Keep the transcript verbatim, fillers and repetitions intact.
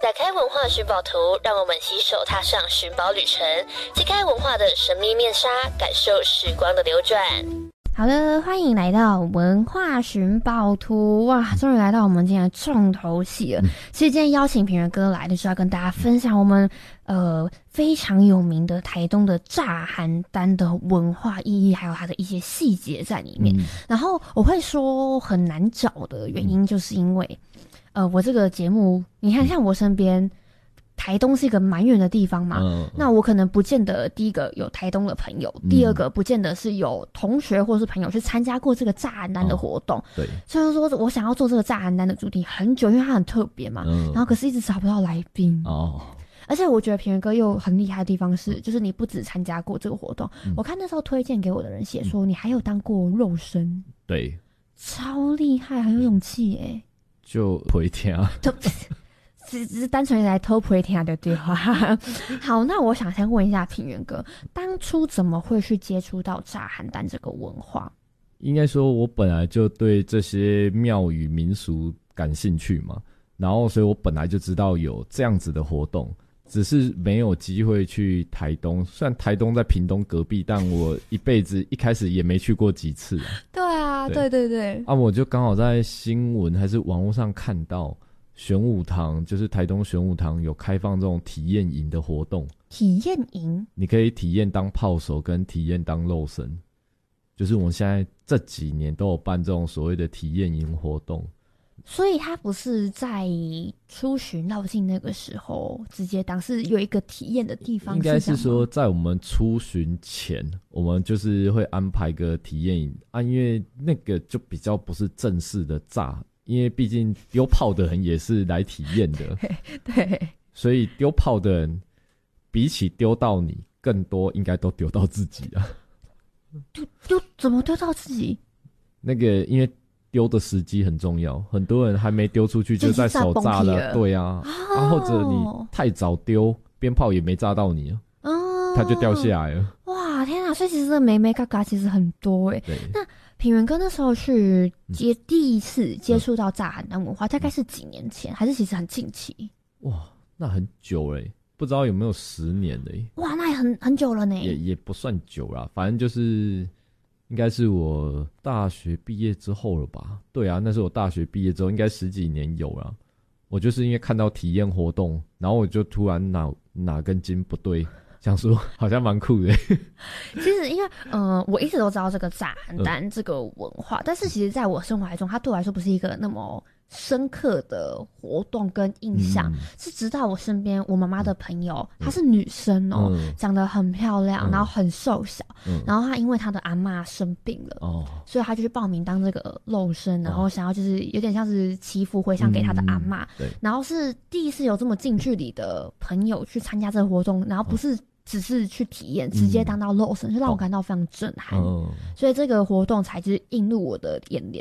打开文化寻宝图，让我们携手踏上寻宝旅程，揭开文化的神秘面纱，感受时光的流转。好的，欢迎来到文化寻宝图。哇，终于来到我们今天的重头戏了。嗯、其实今天邀请品源哥来，就是要跟大家分享我们呃非常有名的台东的炸邯郸的文化意义，还有它的一些细节在里面。嗯、然后我会说很难找的原因，就是因为。呃，我这个节目，你看，像我身边，台东是一个蛮远的地方嘛，嗯、那我可能不见得第一个有台东的朋友，嗯、第二个不见得是有同学或是朋友去参加过这个炸邯郸的活动。哦、对，所以说我想要做这个炸邯郸的主题很久，因为它很特别嘛，嗯、然后可是一直找不到来宾。哦。而且我觉得品源哥又很厉害的地方是，就是你不只参加过这个活动，嗯、我看那时候推荐给我的人写说，你还有当过肉身。对，超厉害，很有勇气耶。 就陪听， 只只是单纯来偷陪听的对话。好，那我想先问一下品源哥，当初怎么会去接触到炸邯郸这个文化？ 应该说，我本来就对这些庙宇民俗感兴趣嘛，然后所以我本来就知道有这样子的活动，只是没有机会去台东。虽然台东在屏东隔壁，但我一辈子一开始也没去过几次啊。 对啊，对对对。 啊，我就刚好在新闻还是网络上看到玄武堂，就是台东玄武堂有开放这种体验营的活动。 体验营？ 你可以体验当炮手跟体验当肉身，就是我们现在这几年都有办这种所谓的体验营活动。 所以他不是在出巡绕境那个时候直接当，是有一个体验的地方。 应该是说在我们出巡前，我们就是会安排个体验营啊，因为那个就比较不是正式的炸，因为毕竟丢炮的人也是来体验的。对，对，所以丢炮的人比起丢到你，更多应该都丢到自己啊。 丢丢怎么丢到自己？ 那个因为。丢的时机很重要，很多人还没丢出去就在手炸了，对啊，哦、啊或者你太早丢，鞭炮也没炸到你，哦，它就掉下来了。 哇，天啊！所以其实这个眉眉角角其实很多哎。那品源哥那时候去接、嗯、第一次接触到炸邯郸文化，嗯、大概是几年前，还是其实很近期？ 哇，那很久哎，不知道有没有十年嘞？ 哇，那也很很久了呢。 也也不算久啦，反正就是。应该是我大学毕业之后了吧？对啊，那是我大学毕业之后，应该十几年有了。我就是因为看到体验活动，然后我就突然哪哪根筋不对，想说好像蛮酷的。 其实因为呃，我一直都知道这个炸邯郸这个文化，嗯、但是其实在我生活中，它对我来说不是一个那么深刻的活动跟印象，嗯、是直到我身边我妈妈的朋友，嗯、她是女生哦，嗯、长得很漂亮，嗯、然后很瘦小，嗯、然后她因为她的阿嬷生病了，哦、所以她就去报名当这个肉身，然后想要就是有点像是祈福回向给她的阿嬷，嗯、然后是第一次有这么近距离的朋友去参加这个活动，然后不是。只是去体验，直接当到肉身，就让我感到非常震撼，哦、所以这个活动才就是映入我的眼帘。